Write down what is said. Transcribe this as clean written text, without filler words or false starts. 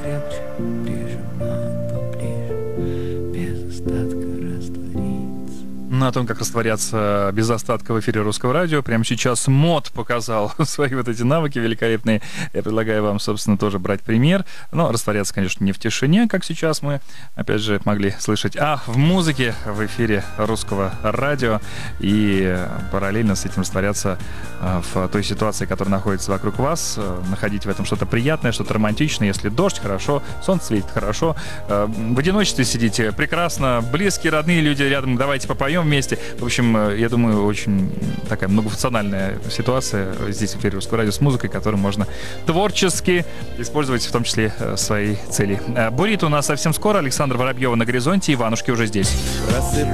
крепче, прижимать поближе, без остатка раствориться. На том, как растворяться без остатка в эфире Русского радио, прямо сейчас Мод показал свои вот эти навыки великолепные. Я предлагаю вам, собственно, тоже брать пример. Но растворяться, конечно, не в тишине, как сейчас мы, опять же, могли слышать, а в музыке в эфире Русского радио. И параллельно с этим растворяться в той ситуации, которая находится вокруг вас, находить в этом что-то приятное, что-то романтичное. Если дождь, хорошо, солнце светит, хорошо. В одиночестве сидите, прекрасно. Близкие, родные люди рядом, давайте попоем вместе. В общем, я думаю, очень такая многофункциональная ситуация здесь в эфире Русского радио с музыкой, которую можно творчески использовать, в том числе свои цели. Бурит у нас совсем скоро. Александра Воробьева на горизонте. Иванушки уже здесь. Просыпаюсь